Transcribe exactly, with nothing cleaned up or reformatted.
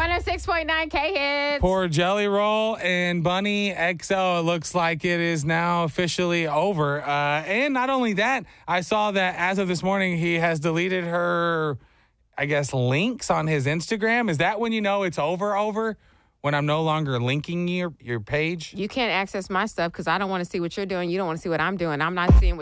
one oh six point nine K Hits. Poor Jelly Roll and Bunny X O. It looks like it is now officially over. Uh, and not only that, I saw that as of this morning, he has deleted her, I guess, links on his Instagram. Is that when you know it's over, over? When I'm no longer linking your, your page? You can't access my stuff because I don't want to see what you're doing. You don't want to see what I'm doing. I'm not seeing what